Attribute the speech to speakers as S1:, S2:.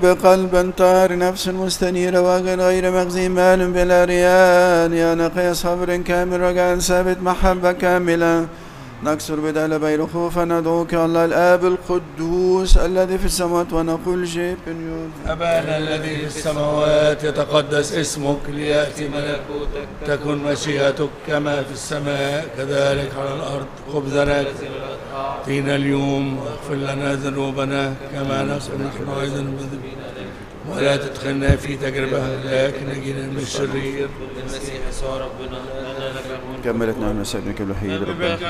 S1: بقلب طاهر نفس مستنيرة وقل غير مغزي مال بلا ريان يا نقي صبر كامل رجاء ثابت محبة كاملة نكسر بدال بين خوفا ندعوك الله الآب القدوس الذي في السماوات ونقول جيب
S2: أبانا الذي في السماوات يتقدس اسمك ليأتي ملكوتك تكن مشيئتك كما في السماء كذلك على الأرض خبزنا أعطينا اليوم واغفر لنا ذنوبنا كما نغفر نحن أيضا المذنبين ولا تدخلنا في تجربة لكن نجينا من الشرير
S3: المسيح يسوع ربنا لنا لك الملك
S1: كملت نعمة سيدنا الوحيد ربنا